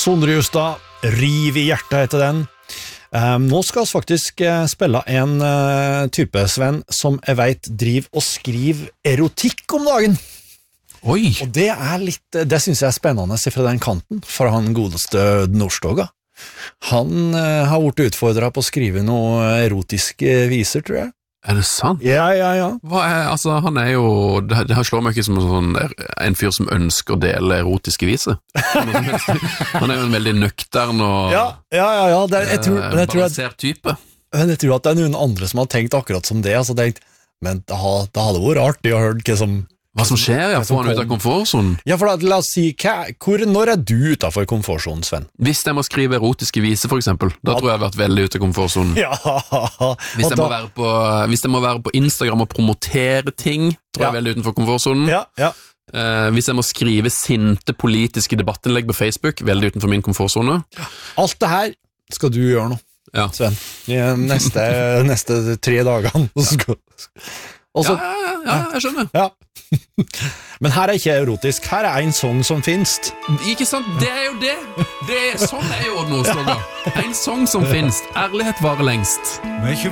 Sondre Justad, Riv i hjertet heter den. Nå skal vi faktisk spille en type, Sven, som jeg vet driver og skriver erotikk om dagen. Oi! Og det synes jeg er spennende fra den kanten, fra han godeste Nordstoga. Han har vært utfordret på å skrive noe erotiske viser, tror jeg. Er det sant? Ja. Han er jo, det slår meg ikke som en fyr som ønsker å dele erotiske viser. Han er jo en veldig nøktern og balansert type. Jeg tror at det er noen andre som har tenkt akkurat som det, men det hadde vært artig å høre hva som skjer, få han ut av komfortzonen. Ja, for la oss si, når er du utenfor komfortzonen, Sven? Hvis jeg må skrive erotiske viser, for eksempel, da tror jeg har vært veldig ute av komfortzonen. Ja. Hvis jeg må være på Instagram og promotere ting, tror jeg er veldig utenfor komfortzonen. Ja. Hvis jeg må skrive sinte politiske debattinnlegg på Facebook, veldig utenfor min komfortzone. Alt det her skal du gjøre nå, Sven. Neste 3 dagene. Jeg skjønner. Ja. Men her er ikke erotisk, her er en sang som finnes. Ikke sant, det er jo det. Sånn er jo Nordstoga. En sang som finnes, ærlighet varer lengst. Mykje